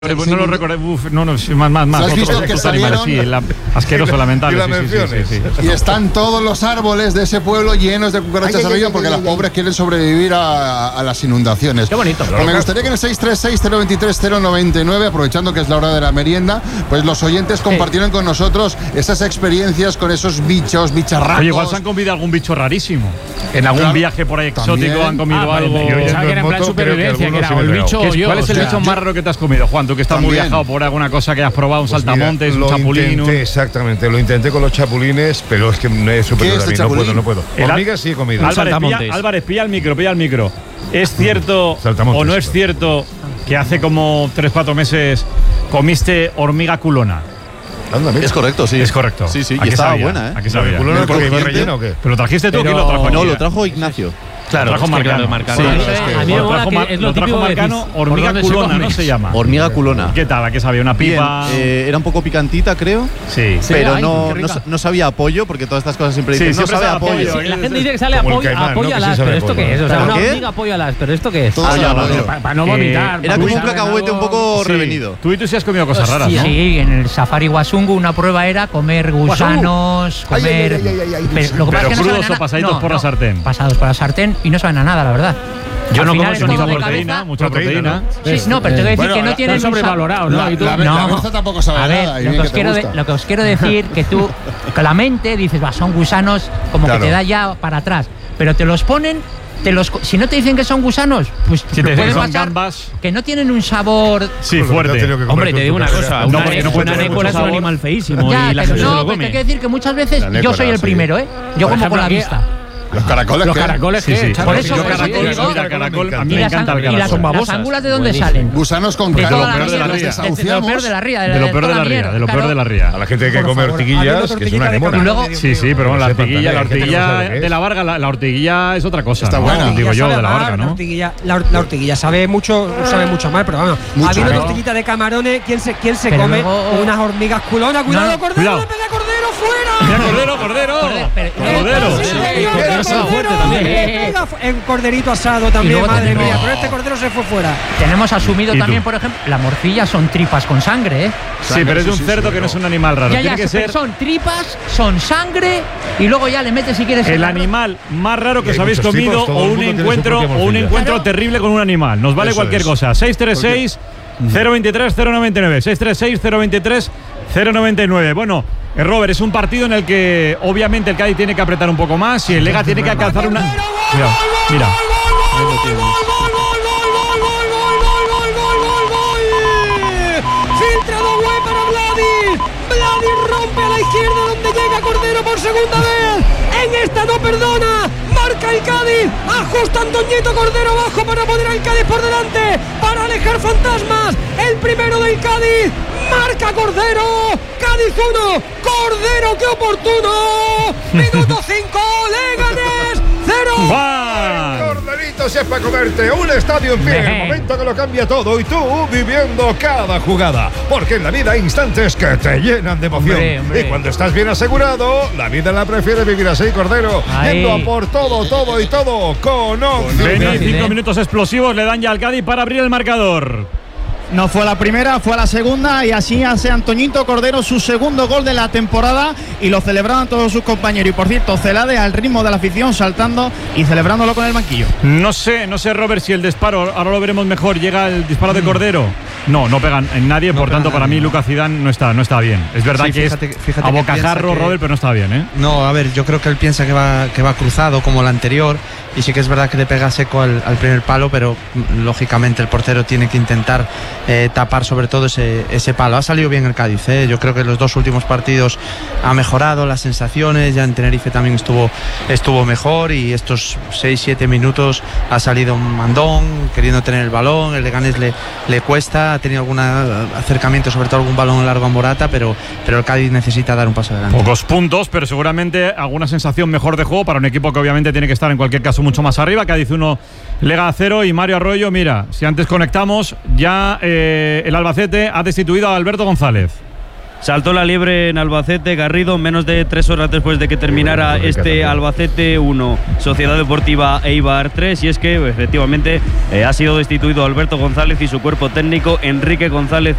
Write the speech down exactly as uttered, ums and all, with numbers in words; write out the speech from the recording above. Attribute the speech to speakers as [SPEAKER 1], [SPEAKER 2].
[SPEAKER 1] Pero pues no lo recordé, uf, no, no, más, más, más.
[SPEAKER 2] ¿Has visto
[SPEAKER 1] otros,
[SPEAKER 2] que
[SPEAKER 1] otros
[SPEAKER 2] salieron?
[SPEAKER 1] animales, sí, la, asqueroso, lamentable.
[SPEAKER 3] Y, la
[SPEAKER 1] sí, sí, sí, sí, sí.
[SPEAKER 2] Y están todos los árboles de ese pueblo llenos de cucarachas arriba porque ay, las ay, pobres ay. quieren sobrevivir a, a las inundaciones.
[SPEAKER 1] Qué bonito.
[SPEAKER 2] Pues me gustaría que en el seis tres seis, cero dos tres, cero nueve nueve, aprovechando que es la hora de la merienda, pues los oyentes compartieran con nosotros esas experiencias con esos bichos, bicharracos.
[SPEAKER 1] Oye, igual se han comido algún bicho rarísimo. En algún claro, viaje por ahí exótico también han comido ah, algo.
[SPEAKER 4] Yo pensaba que era en plan supervivencia, que, que era el bicho
[SPEAKER 1] es,
[SPEAKER 4] yo.
[SPEAKER 1] ¿Cuál es el
[SPEAKER 4] o sea,
[SPEAKER 1] bicho más raro que te has comido, Juan? Tú que estás muy viajado por alguna cosa que has probado, un pues saltamontes, mira, un chapulín.
[SPEAKER 3] Intenté, un... Exactamente, lo intenté con los chapulines, pero es que no es superior a mí, no puedo, no puedo. Hormigas sí he comido.
[SPEAKER 1] Álvarez, pilla, Álvarez, pilla el micro, pilla el micro. ¿Es cierto o no es cierto que hace como tres cuatro meses comiste hormiga culona?
[SPEAKER 5] Anda, es correcto, sí.
[SPEAKER 1] Es correcto.
[SPEAKER 5] Sí, sí, y estaba
[SPEAKER 1] sabía?
[SPEAKER 5] buena, ¿eh?
[SPEAKER 1] ¿A qué sabía?
[SPEAKER 3] ¿Culona porque iba relleno o qué?
[SPEAKER 1] ¿Pero lo trajiste tú o quién lo trajo?
[SPEAKER 5] No, lo trajo Ignacio.
[SPEAKER 1] Claro, lo trajo Marcano.
[SPEAKER 4] Sí, es que, a mí me mola que es lo, lo trajo Marcano,
[SPEAKER 1] hormiga culona, ¿no se llama?
[SPEAKER 5] Hormiga culona.
[SPEAKER 1] ¿Qué tal? ¿A qué sabía? ¿Una pipa?
[SPEAKER 5] Bien, eh, era un poco picantita, creo.
[SPEAKER 1] Sí.
[SPEAKER 5] Pero
[SPEAKER 4] Ay,
[SPEAKER 5] no, no, no sabía a pollo, porque todas estas cosas siempre dicen,
[SPEAKER 1] sí,
[SPEAKER 5] no sabe a pollo.
[SPEAKER 4] pollo. Sí, la gente dice que sale a pollo,
[SPEAKER 3] caimán,
[SPEAKER 4] apoyo
[SPEAKER 3] ¿no?
[SPEAKER 4] a las,
[SPEAKER 3] sí
[SPEAKER 4] pero ¿esto qué es? O sea, una hormiga apoyo a las, pero ¿esto qué es?
[SPEAKER 5] Ah, ya, no,
[SPEAKER 4] para no vomitar.
[SPEAKER 5] Era como un cacahuete un poco revenido.
[SPEAKER 1] Tú y tú sí has comido cosas raras, ¿no?
[SPEAKER 6] Sí, en el Safari Wasungu una prueba era comer gusanos, comer...
[SPEAKER 2] Pero
[SPEAKER 1] crudos o pasaditos por la sartén.
[SPEAKER 6] Pasados por la sartén y no saben a nada, la verdad.
[SPEAKER 1] Yo no como mucha proteína, mucha proteína.
[SPEAKER 6] Sí, no, pero te voy a decir que no tienen
[SPEAKER 4] sobrevalorado, ¿no?
[SPEAKER 2] La, la, la cabeza tampoco sabe
[SPEAKER 6] a ver,
[SPEAKER 2] nada.
[SPEAKER 6] Lo que, os quiero de, lo que os quiero decir que tú, con la mente dices, va, son gusanos, como claro, que te da ya para atrás. Pero te los ponen, te los, si no te dicen que son gusanos, pues
[SPEAKER 1] si te
[SPEAKER 6] puedes
[SPEAKER 1] son gambas,
[SPEAKER 6] que no tienen un sabor.
[SPEAKER 1] Sí, fuerte.
[SPEAKER 4] Hombre, te digo una cosa,
[SPEAKER 1] no,
[SPEAKER 4] una,
[SPEAKER 1] porque no
[SPEAKER 4] una nécora es un animal feísimo.
[SPEAKER 6] Ya,
[SPEAKER 4] y la
[SPEAKER 6] pero
[SPEAKER 4] gente
[SPEAKER 6] no,
[SPEAKER 4] se lo
[SPEAKER 6] pues
[SPEAKER 4] come.
[SPEAKER 6] te quiero decir que muchas veces
[SPEAKER 2] nécora,
[SPEAKER 6] yo soy el
[SPEAKER 2] sí.
[SPEAKER 6] primero, ¿eh? Yo
[SPEAKER 4] Por
[SPEAKER 6] como
[SPEAKER 4] ejemplo,
[SPEAKER 6] con la
[SPEAKER 4] aquí,
[SPEAKER 6] vista.
[SPEAKER 2] Los caracoles,
[SPEAKER 4] los
[SPEAKER 2] ¿qué?
[SPEAKER 4] caracoles,
[SPEAKER 1] sí, sí.
[SPEAKER 6] Por eso,
[SPEAKER 1] yo
[SPEAKER 6] por eso
[SPEAKER 1] caracol,
[SPEAKER 6] digo,
[SPEAKER 1] mira, caracol, a mí
[SPEAKER 6] y
[SPEAKER 1] me
[SPEAKER 6] las,
[SPEAKER 1] encanta el
[SPEAKER 6] y las,
[SPEAKER 1] caracol.
[SPEAKER 6] las ángulas de dónde
[SPEAKER 4] Buenísimo.
[SPEAKER 6] salen.
[SPEAKER 2] Gusanos con
[SPEAKER 6] De
[SPEAKER 1] lo
[SPEAKER 2] caracol.
[SPEAKER 1] peor de la ría.
[SPEAKER 6] De lo peor de la ría.
[SPEAKER 1] De lo peor de la ría, de lo peor de la ría.
[SPEAKER 3] A la gente hay que comer ortiguillas, que es una anemona.
[SPEAKER 6] Y luego,
[SPEAKER 1] sí, sí, pero bueno, la ortiguilla, la ortiguilla de la Varga, la, la ortiguilla es otra cosa.
[SPEAKER 2] Está
[SPEAKER 1] ¿no?
[SPEAKER 2] buena.
[SPEAKER 1] Digo yo, de la Varga, ¿no?
[SPEAKER 7] La ortiguilla, la, or, la ortiguilla sabe mucho, sabe mucho mal, pero vamos. Habiendo
[SPEAKER 6] claro.
[SPEAKER 7] tortillita de camarones, ¿quién se, quién se
[SPEAKER 6] Pero
[SPEAKER 7] come
[SPEAKER 6] luego,
[SPEAKER 7] unas hormigas culonas? ¡Cuidado,
[SPEAKER 6] no, no,
[SPEAKER 7] Cordero!
[SPEAKER 1] cuidado.
[SPEAKER 7] ¡Le pega Cordero fuera!
[SPEAKER 1] Mira, Cordero, Cordero.
[SPEAKER 7] Cordero. En corderito asado también, madre
[SPEAKER 6] tenemos,
[SPEAKER 7] mía. Pero este Cordero se fue fuera.
[SPEAKER 6] Tenemos asumido también, por ejemplo, la morcilla son tripas con sangre, ¿eh?
[SPEAKER 1] Sí, pero es de un cerdo que no es un animal raro.
[SPEAKER 6] Ya, ya,
[SPEAKER 1] Tiene que ser
[SPEAKER 6] son tripas, son sangre y luego ya le metes si quieres
[SPEAKER 1] el animal más raro que os habéis comido o un encuentro o un encuentro terrible con un animal. Nos vale cualquier cosa. seis tres seis, cero dos tres, cero nueve nueve. seis tres seis, cero dos tres, cero nueve nueve. Bueno, eh, Robert, es un partido en el que obviamente el Cádiz tiene que apretar un poco más y el Lega tiene que alcanzar una. Mira, mira.
[SPEAKER 7] Filtrado Güey para Vladi. Vladi rompe a la izquierda donde llega Cordero por segunda vez. En esta no perdona. Marca el Cádiz. Ajusta Antoñito Cordero abajo para poner al Cádiz por delante. Para alejar fantasmas. El primero del Cádiz. Marca Cordero. Cádiz uno. Cordero, qué oportuno. Minuto cinco. Leganés cero.
[SPEAKER 3] Corderito si es para comerte. Un estadio en pie. El momento que lo cambia todo. Y tú viviendo cada jugada. Porque en la vida hay instantes que te llenan de emoción.
[SPEAKER 6] Hombre, hombre.
[SPEAKER 3] Y cuando estás bien asegurado, la vida la prefiere vivir así, Cordero.
[SPEAKER 6] Ahí.
[SPEAKER 3] Yendo a por todo, todo y todo. Con
[SPEAKER 1] Vení, cinco minutos explosivos le dan ya al Cádiz para abrir el marcador.
[SPEAKER 8] No fue la primera, fue la segunda y así hace Antoñito Cordero su segundo gol de la temporada y lo celebraban todos sus compañeros. Y por cierto, Celade al ritmo de la afición saltando y celebrándolo con el banquillo.
[SPEAKER 1] No sé, no sé Robert si el disparo, ahora lo veremos mejor, llega el disparo de Cordero. No, no pegan en nadie, no por tanto para mí Lucas Zidane no está, no está bien. Es verdad sí, que fíjate, es fíjate a bocajarro, que... Robert, pero no está bien, ¿eh?
[SPEAKER 9] No, a ver, yo creo que él piensa que va, que va cruzado como el anterior y sí que es verdad que le pega seco al, al primer palo, pero lógicamente el portero tiene que intentar eh, tapar sobre todo ese, ese palo. Ha salido bien el Cádiz, ¿eh? Yo creo que en los dos últimos partidos ha mejorado las sensaciones, ya en Tenerife también estuvo, estuvo mejor y estos seis siete minutos ha salido un mandón queriendo tener el balón, el Leganés le, le cuesta, ha tenido algún acercamiento, sobre todo algún balón largo a Morata, pero, pero el Cádiz necesita dar un paso adelante.
[SPEAKER 1] Pocos puntos, pero seguramente alguna sensación mejor de juego para un equipo que obviamente tiene que estar en cualquier caso mucho más arriba. Cádiz uno, Lega cero y Mario Arroyo, mira, si antes conectamos, ya eh, el Albacete ha destituido a Alberto González.
[SPEAKER 10] Saltó la liebre en Albacete, Garrido, menos de tres horas después de que terminara este Albacete uno, Sociedad Deportiva Eibar tres. Y es que efectivamente eh, ha sido destituido Alberto González y su cuerpo técnico. Enrique González